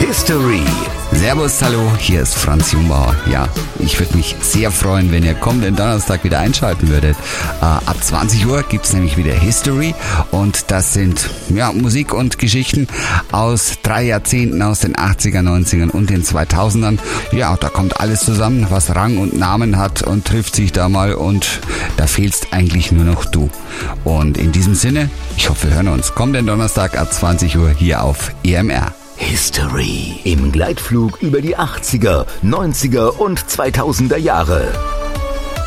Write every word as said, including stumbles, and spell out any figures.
History. Servus, hallo, hier ist Franz Jungbauer. Ja, ich würde mich sehr freuen, wenn ihr kommenden Donnerstag wieder einschalten würdet. Äh, ab zwanzig Uhr gibt's nämlich wieder History und das sind ja Musik und Geschichten aus drei Jahrzehnten, aus den achtziger, neunzigern und den zweitausendern. Ja, da kommt alles zusammen, was Rang und Namen hat und trifft sich da mal und da fehlst eigentlich nur noch du. Und in diesem Sinne, ich hoffe, wir hören uns kommenden Donnerstag ab zwanzig Uhr hier auf E M R. History im Gleitflug über die achtziger, neunziger und zweitausender Jahre.